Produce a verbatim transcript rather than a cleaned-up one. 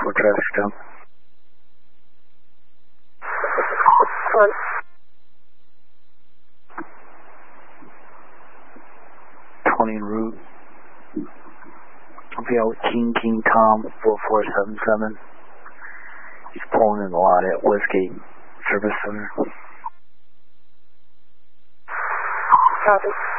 for traffic stop. One. twenty en route. I'll be out with King King Tom four four seven seven. He's pulling in the lot at Westgate Service Center. Copy.